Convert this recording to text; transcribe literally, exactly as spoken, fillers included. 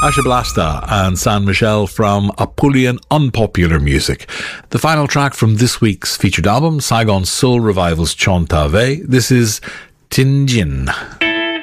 Asha Blasta and San Michel from Apulian Unpopular Music. The final track from this week's featured album, Saigon Soul Revival's Chon Ta Ve. This is Tinjin.